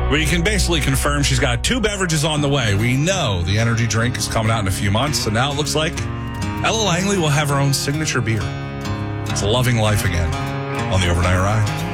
We can basically confirm she's got 2 beverages on the way. We know the energy drink is coming out in a few months, so now it looks like Ella Langley will have her own signature beer. It's loving life again on the Overnight Ride.